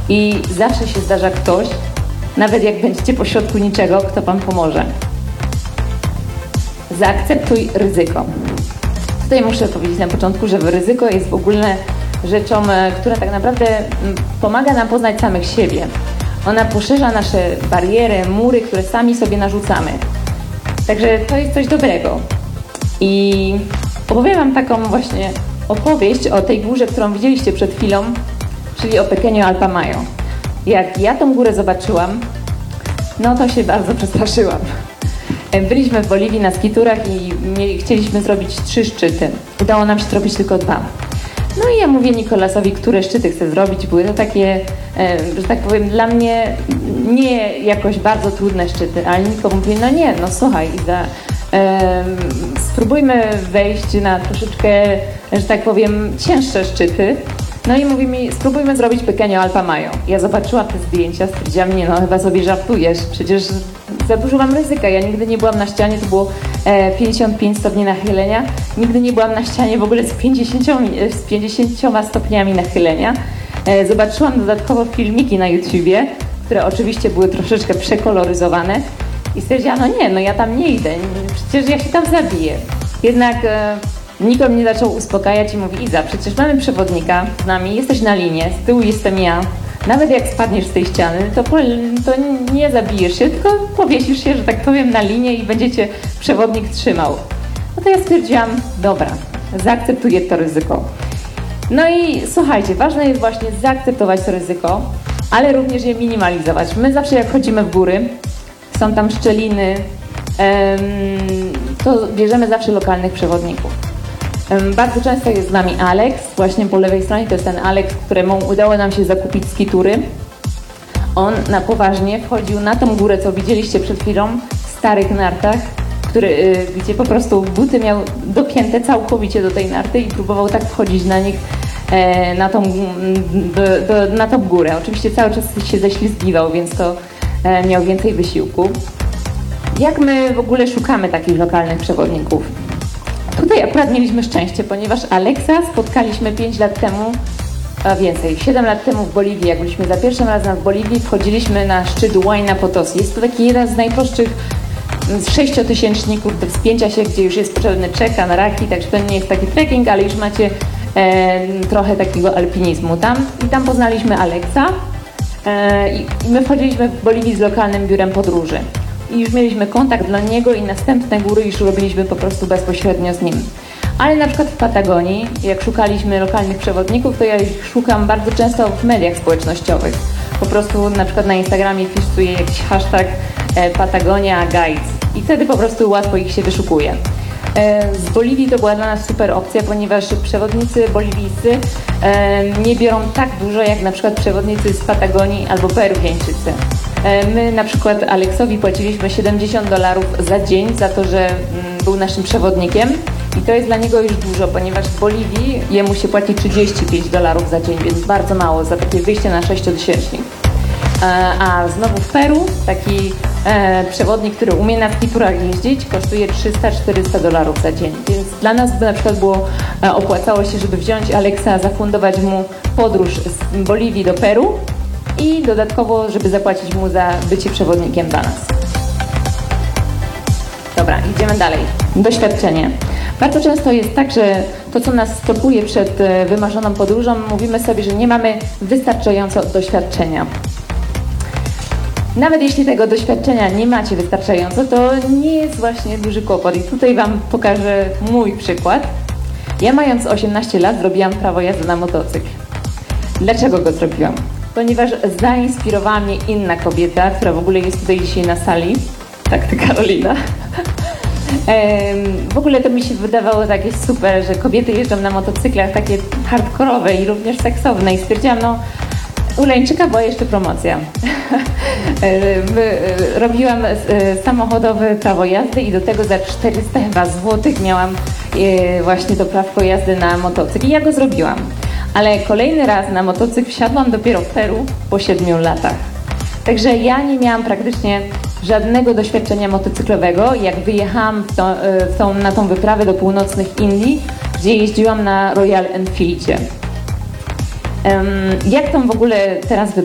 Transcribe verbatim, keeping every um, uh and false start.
I zawsze się zdarza ktoś, nawet jak będziecie pośrodku niczego, kto wam pomoże. Zaakceptuj ryzyko. Tutaj muszę powiedzieć na początku, że ryzyko jest w ogóle rzeczą, która tak naprawdę pomaga nam poznać samych siebie. Ona poszerza nasze bariery, mury, które sami sobie narzucamy. Także to jest coś dobrego. I opowiem wam taką właśnie opowieść o tej górze, którą widzieliście przed chwilą, czyli o Pequeño Alpamayo. Jak ja tą górę zobaczyłam, no to się bardzo przestraszyłam. Byliśmy w Boliwii na skiturach i mieli, chcieliśmy zrobić trzy szczyty. Udało nam się zrobić tylko dwa. No i ja mówię Nikolasowi, które szczyty chcę zrobić. Były to takie, że tak powiem, dla mnie nie jakoś bardzo trudne szczyty, ale Niko mówi, no nie, no słuchaj Iza, e, spróbujmy wejść na troszeczkę, że tak powiem, cięższe szczyty. No i mówi mi, spróbujmy zrobić Pequeño Alpamayo. Ja zobaczyłam te zdjęcia, stwierdziłam, nie no, chyba sobie żartujesz, przecież za dużo mam ryzyka. Ja nigdy nie byłam na ścianie, to było e, pięćdziesiąt pięć stopni nachylenia. Nigdy nie byłam na ścianie w ogóle z pięćdziesięcioma, z pięćdziesięcioma stopniami nachylenia. E, zobaczyłam dodatkowo filmiki na YouTubie, które oczywiście były troszeczkę przekoloryzowane i stwierdziłam, no nie, no ja tam nie idę, przecież ja się tam zabiję. Jednak e, Niko mnie zaczął uspokajać i mówi, Iza, przecież mamy przewodnika z nami, jesteś na linie, z tyłu jestem ja. Nawet jak spadniesz z tej ściany, to, po, to nie zabijesz się, tylko powiesisz się, że tak powiem, na linię i będzie cię przewodnik trzymał. No to ja stwierdziłam, dobra, zaakceptuję to ryzyko. No i słuchajcie, ważne jest właśnie zaakceptować to ryzyko, ale również je minimalizować. My zawsze jak chodzimy w góry, są tam szczeliny, to bierzemy zawsze lokalnych przewodników. Bardzo często jest z nami Alex, właśnie po lewej stronie to jest ten Alex, któremu udało nam się zakupić skitury. On na poważnie wchodził na tą górę, co widzieliście przed chwilą, w starych nartach, który, gdzie po prostu buty miał dopięte całkowicie do tej narty i próbował tak wchodzić na nich, na tą, do, do, na tą górę. Oczywiście cały czas się ześlizgiwał, więc to miał więcej wysiłku. Jak my w ogóle szukamy takich lokalnych przewodników? Tutaj akurat mieliśmy szczęście, ponieważ Alexa spotkaliśmy pięć lat temu, a więcej, siedem lat temu w Boliwii. Jak byliśmy za pierwszym razem w Boliwii, wchodziliśmy na szczyt Huayna Potosí. Jest to taki jeden z najprostszych sześciotysięczników do wspięcia się, gdzie już jest potrzebny czek, anaraki, także to nie jest taki trekking, ale już macie e, trochę takiego alpinizmu tam. I tam poznaliśmy Alexa e, i my wchodziliśmy w Boliwii z lokalnym biurem podróży. I już mieliśmy kontakt dla niego i następne góry już robiliśmy po prostu bezpośrednio z nim. Ale na przykład w Patagonii, jak szukaliśmy lokalnych przewodników, to ja ich szukam bardzo często w mediach społecznościowych. Po prostu na przykład na Instagramie wpisuję jakiś hashtag e, Patagonia Guides i wtedy po prostu łatwo ich się wyszukuje. E, z Boliwii to była dla nas super opcja, ponieważ przewodnicy boliwijscy e, nie biorą tak dużo jak na przykład przewodnicy z Patagonii albo Peruwieńczycy. My na przykład Aleksowi płaciliśmy siedemdziesiąt dolarów za dzień za to, że był naszym przewodnikiem i to jest dla niego już dużo, ponieważ w Boliwii jemu się płaci trzydzieści pięć dolarów za dzień, więc bardzo mało za takie wyjście na sześciotysięcznik. A znowu w Peru taki e, przewodnik, który umie na skiturach jeździć, kosztuje trzysta czterysta dolarów za dzień, więc dla nas by na przykład było, e, opłacało się, żeby wziąć Aleksa, zafundować mu podróż z Boliwii do Peru i dodatkowo, żeby zapłacić mu za bycie przewodnikiem dla nas. Dobra, idziemy dalej. Doświadczenie. Bardzo często jest tak, że to, co nas stopuje przed wymarzoną podróżą, mówimy sobie, że nie mamy wystarczająco doświadczenia. Nawet jeśli tego doświadczenia nie macie wystarczająco, to nie jest właśnie duży kłopot. I tutaj wam pokażę mój przykład. Ja mając osiemnaście lat zrobiłam prawo jazdy na motocykl. Dlaczego go zrobiłam? Ponieważ zainspirowała mnie inna kobieta, która w ogóle jest tutaj dzisiaj na sali. Tak, ty Karolina. W ogóle to mi się wydawało takie super, że kobiety jeżdżą na motocyklach takie hardkorowe i również seksowne i stwierdziłam, no Uleńczyka była jeszcze promocja. Robiłam samochodowe prawo jazdy i do tego za czterysta chyba złotych miałam właśnie to prawko jazdy na motocykl i ja go zrobiłam. Ale kolejny raz na motocykl wsiadłam dopiero w Peru po siedmiu latach. Także ja nie miałam praktycznie żadnego doświadczenia motocyklowego, jak wyjechałam w to, w tą, na tą wyprawę do północnych Indii, gdzie jeździłam na Royal Enfieldzie. Um, jak tam w ogóle teraz wygląda?